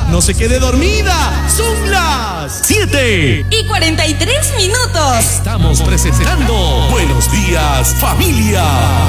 No se quede dormida. Son las 7:43 minutos. Estamos presentando Buenos Días, Familia.